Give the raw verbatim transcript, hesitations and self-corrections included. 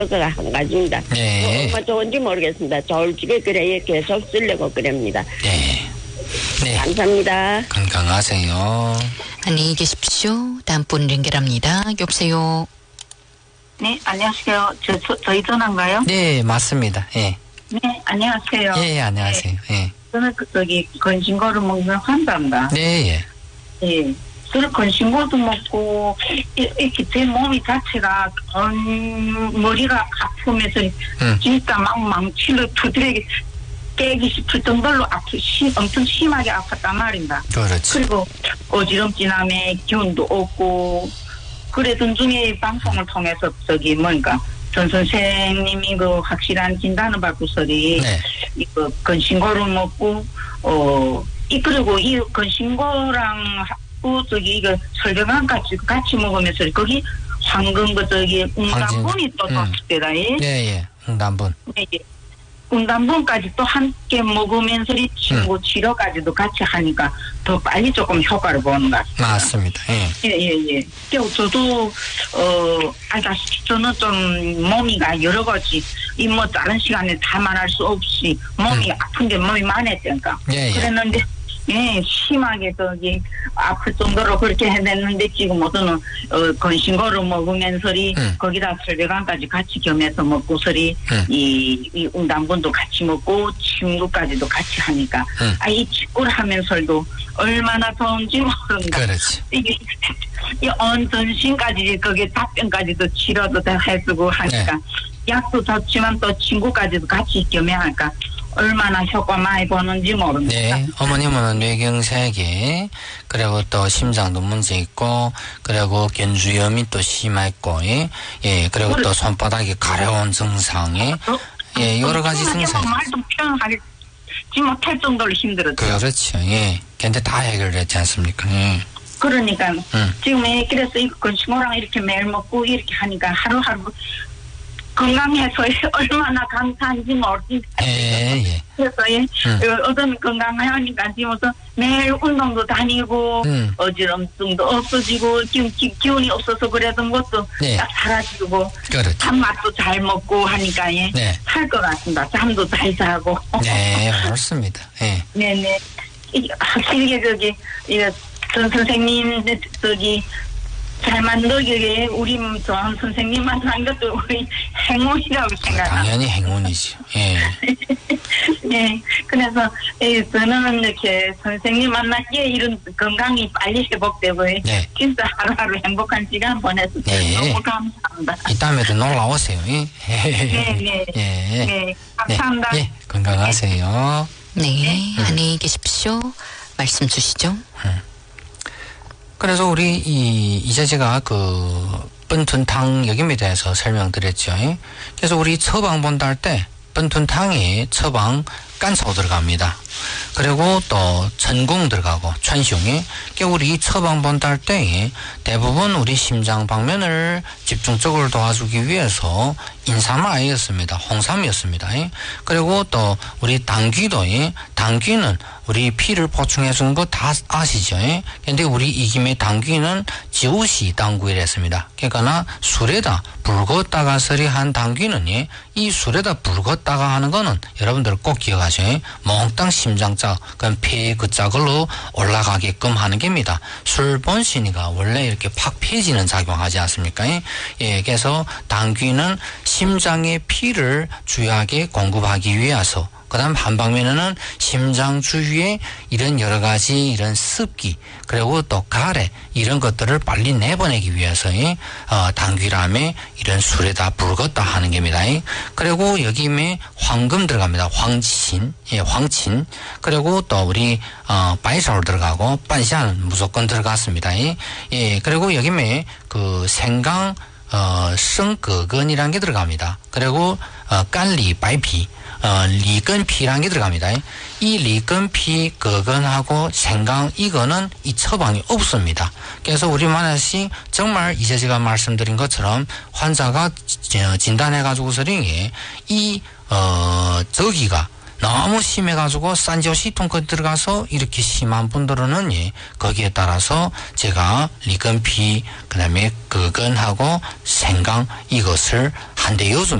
그거가 한 가지입니다. 네. 얼마 좋은지 모르겠습니다. 저울집에 그래 계속 쓰려고 그럽니다. 네. 네. 감사합니다. 건강하세요. 안녕히 계십시오. 다음 분 연결합니다. 여보세요. 네, 안녕하세요. 저, 저, 저희 전화인가요? 네, 맞습니다. 예. 네, 안녕하세요. 예, 예, 안녕하세요. 예. 저는 그, 저기, 건신거를 먹는 환자입니다. 네, 예. 예. 저는 건신거도 먹고, 이렇게 제 몸이 자체가, 건, 머리가 아프면서, 음. 진짜 막 망치로 두드러기 깨기 싶을 정도로 아프, 시, 엄청 심하게 아팠단 말입니다. 그렇지. 그리고 어지럼진함에 기운도 없고, 그러던 중에 방송을 통해서 저기 뭔가 전 선생님이 그 확실한 진단을 받고서리 네. 이거 건신고를 먹고 어 이 그리고 이 건신고랑 하고 저기 이거 설경암 같이 같이 먹으면서 거기 황금 그 저기 웅담분이 또 떴을 때다. 예. 네, 예. 웅담분. 네, 예. 웅담분까지 또 함께 먹으면서 이 친구 음. 치료까지도 같이 하니까 더 빨리 조금 효과를 보는 것 같습니다. 맞습니다. 예. 예, 예, 예. 저도, 어, 알다시피 저는 좀 몸이가 여러 가지, 이 뭐 다른 시간에 다 말할 수 없이 몸이 음. 아픈 게 몸이 많았으니까. 예, 예. 그랬는데, 예, 심하게 저기 아플 정도로 그렇게 해냈는데 지금 어떤 어, 건신거를 먹으면서리 음. 거기다 설배감까지 같이 겸해서 먹고서리 음. 이, 이 웅담분도 같이 먹고 침구까지도 같이 하니까 음. 아, 이 직구를 하면서도 얼마나 좋은지 모른다. 그렇지. 이게 이온 전신까지 거기 답변까지도 치료도 다 해주고 하니까 네. 약도 좋지만 또 친구까지도 같이 겸해하니까 얼마나 효과 많이 보는지 모릅니다. 네, 어머님은 뇌경색이 그리고 또 심장도 문제 있고 그리고 견주염이 또 심했고 예, 예 그리고 그래. 또 손바닥이 가려운 증상이 어? 예 여러 가지 증상이 말도 표현하지 못할 정도로 힘들었죠. 그렇죠. 예, 근데 다 해결됐지 않습니까? 예. 그러니까 음. 지금 그래서 이 건식모랑 이렇게 매일 먹고 이렇게 하니까 하루하루 건강해서 얼마나 감사한지 모르겠어요. 예, 예. 그래서 예, 음. 어떤 건강하니까 지금 매일 운동도 다니고 음. 어지럼증도 없어지고 지금 기, 기운이 없어서 그랬던 것도 네. 딱 사라지고 그렇죠. 밥맛도 잘 먹고 하니까 예, 네. 살 것 같습니다. 잠도 잘 자고. 네, 그렇습니다. 예. 네네. 확실히 저기 전 선생님 저기 잘 만들게 우리 전 선생님 만난 것도 우리 행운이라고 생각합니다. 당연히 행운이죠. 예. 네, 그래서 예, 저는 이렇게 선생님 만났기에 이런 건강이 빨리 회복되고 네. 진짜 하루하루 행복한 시간 보내서 네. 너무 감사합니다. 이따에도 놀러 오세요. 예. 네, 네, 예. 네, 감사합니다. 네. 예, 건강하세요. 네, 네. 안녕히 계십시오. 말씀 주시죠. 음. 그래서 우리 이 이제 제가 그 뻔툰탕 여김에 대해서 설명드렸죠. 그래서 우리 처방 본다 할 때 뻔툰탕에 처방 깐사오 들어갑니다. 그리고 또 전공 들어가고 천시용에 우리 처방 본다 할 때 대부분 우리 심장 방면을 집중적으로 도와주기 위해서 인삼아이였습니다. 홍삼이었습니다. 그리고 또 우리 당귀도 당귀는 우리 피를 보충해 주는 거 다 아시죠? 근데 우리 이김의 당귀는 지우시 당귀랬습니다. 그러니까 술에다 불 걷다가 서리한 당귀는 이 술에다 불 걷다가 하는 거는 여러분들 꼭 기억하셔요. 몽땅 심장짝, 그럼 폐 그 짝으로 올라가게끔 하는 겁니다. 술 본신이가 원래 이렇게 팍 펴지는 작용하지 않습니까? 예, 그래서 당귀는 심장의 피를 주요하게 공급하기 위해서 그 다음 한 방면에는 심장 주위에 이런 여러 가지 이런 습기 그리고 또 가래 이런 것들을 빨리 내보내기 위해서 어, 당귀람에 이런 술에다 불 걷다 하는 겁니다. 그리고 여기에 황금 들어갑니다. 황친, 예, 황친 그리고 또 우리 어, 바이사올 들어가고 반시안 무조건 들어갔습니다. 예, 그리고 여기에 그 생강 어, 성거근이라는 게 들어갑니다. 그리고 어, 깐리, 바이피 어, 리건피라는 게 들어갑니다. 이 리건피, 거근하고 생강, 이거는 이 처방이 없습니다. 그래서 우리 만약에 정말 이제 제가 말씀드린 것처럼 환자가 진단해가지고서 이, 어, 저기가 너무 심해가지고 산지오시통까지 들어가서 이렇게 심한 분들은 예, 거기에 따라서 제가 리건피 그다음에 그건하고 생강 이것을 한 대 요즘